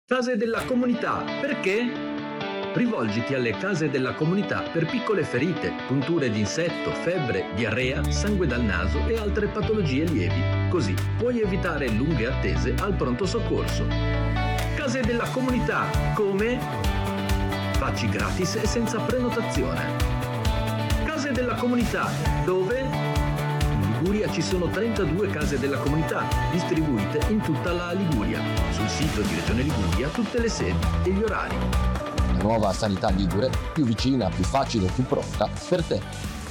Case della comunità, perché? Rivolgiti alle case della comunità per piccole ferite, punture di insetto, febbre, diarrea, sangue dal naso e altre patologie lievi. Così puoi evitare lunghe attese al pronto soccorso. Case della comunità, come? Facci gratis e senza prenotazione. Case della comunità, dove? In Liguria ci sono 32 case della comunità, distribuite in tutta la Liguria. Sul sito di Regione Liguria tutte le sedi e gli orari. La nuova sanità ligure, più vicina, più facile, più pronta per te.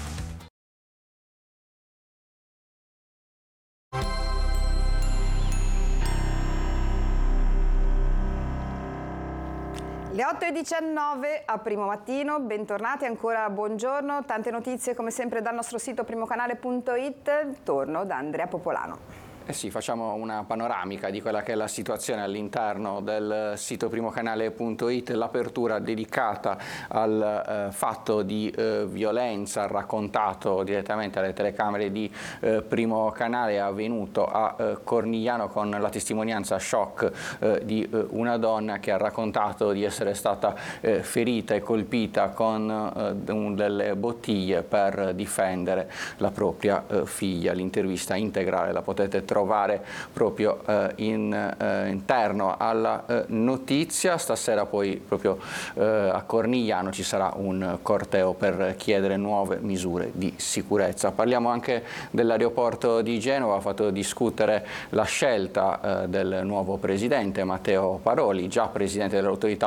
Le 8:19 a Primo Mattino, bentornati, ancora buongiorno, tante notizie come sempre dal nostro sito primocanale.it, torno da Andrea Popolano. Sì, facciamo una panoramica di quella che è la situazione all'interno del sito primocanale.it, l'apertura dedicata al fatto di violenza raccontato direttamente alle telecamere di Primo Canale è avvenuto a Cornigliano con la testimonianza shock di una donna che ha raccontato di essere stata ferita e colpita con delle bottiglie per difendere la propria figlia. L'intervista integrale la potete trovare proprio interno alla notizia. Stasera poi proprio a Cornigliano ci sarà un corteo per chiedere nuove misure di sicurezza. Parliamo anche dell'aeroporto di Genova, ha fatto discutere la scelta del nuovo presidente Matteo Paroli, già presidente dell'autorità